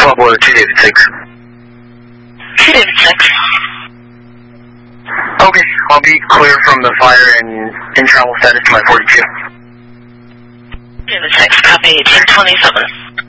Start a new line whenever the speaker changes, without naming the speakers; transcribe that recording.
Pablo 2 David 6.
2 David 6.
Okay, I'll be clear from the fire and in travel status to my 42.
David 6, copy 1027.